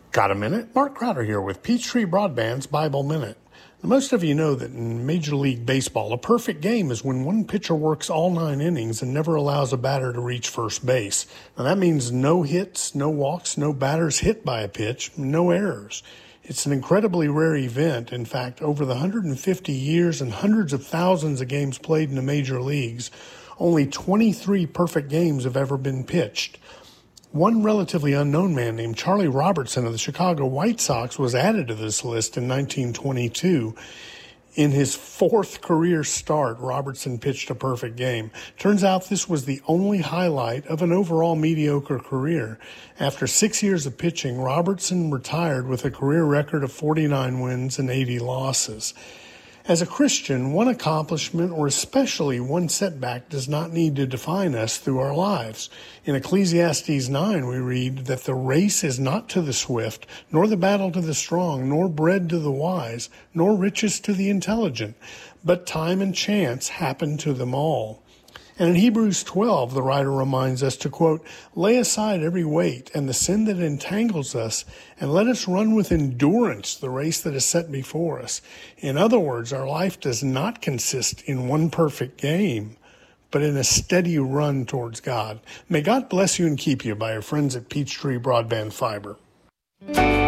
Got a minute? Mark Crowder here with Peachtree Broadband's Bible Minute. Now, most of you know that in Major League Baseball, a perfect game is when one pitcher works all 9 innings and never allows a batter to reach first base. Now, that means no hits, no walks, no batters hit by a pitch, no errors. It's an incredibly rare event. In fact, over the 150 years and hundreds of thousands of games played in the major leagues, only 23 perfect games have ever been pitched. One relatively unknown man named Charlie Robertson of the Chicago White Sox was added to this list in 1922. In his 4th career start, Robertson pitched a perfect game. Turns out this was the only highlight of an overall mediocre career. After 6 years of pitching, Robertson retired with a career record of 49 wins and 80 losses. As a Christian, one accomplishment, or especially one setback, does not need to define us through our lives. In Ecclesiastes 9, we read that the race is not to the swift, nor the battle to the strong, nor bread to the wise, nor riches to the intelligent, but time and chance happen to them all. And in Hebrews 12, the writer reminds us to, quote, lay aside every weight and the sin that entangles us, and let us run with endurance the race that is set before us. In other words, our life does not consist in one perfect game, but in a steady run towards God. May God bless you and keep you by your friends at Peachtree Broadband Fiber.